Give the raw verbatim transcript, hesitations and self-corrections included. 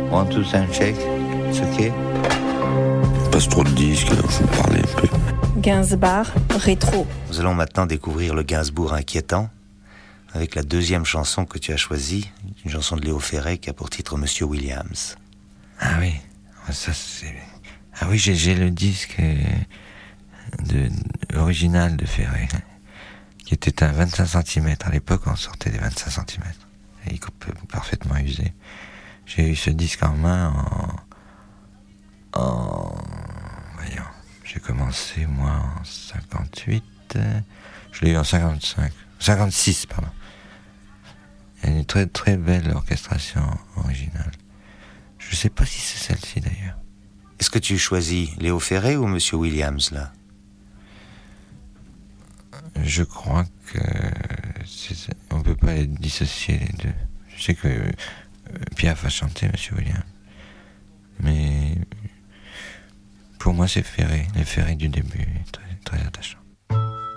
One, two, sound check. It's okay. Il passe trop de disques, alors je vais parler un peu. Gainsbourg, rétro. Nous allons maintenant découvrir le Gainsbourg inquiétant avec la deuxième chanson que tu as choisie, une chanson de Léo Ferré qui a pour titre Monsieur Williams. Ah oui, ça c'est... Ah oui, j'ai, j'ai le disque de, original de Ferré, qui était un vingt-cinq centimètres. À l'époque, on sortait des vingt-cinq centimètres. Et il coupe parfaitement usé. J'ai eu ce disque en main en... en... Voyons, j'ai commencé, moi, en cinquante-huit. Je l'ai eu en cinquante-cinq. cinquante-six, pardon. Il y a une très très belle orchestration originale. Je ne sais pas si c'est celle-ci, d'ailleurs. Est-ce que tu choisis Léo Ferré ou Monsieur Williams, là? Je crois que c'est, on ne peut pas dissocier les deux. Je sais que euh, Piaf a chanté Monsieur Williams, mais pour moi c'est Ferré, le Ferré du début, très, très attachant.